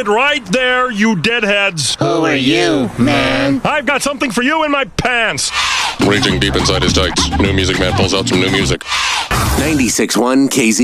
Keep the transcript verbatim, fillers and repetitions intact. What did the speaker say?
it right there, you deadheads. Who are you, man? I've got something for you in my pants. Raging deep inside his tights, New Music Man pulls out some new music. ninety-six point one K Z